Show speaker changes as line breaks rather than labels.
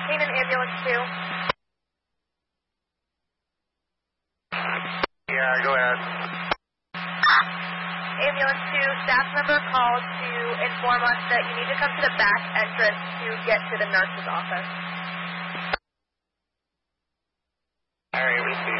Canaan Ambulance 2.
Yeah, go ahead.
Ambulance 2, staff member called to inform us that you need to come to the back entrance to get to the nurse's office.
All right, we see.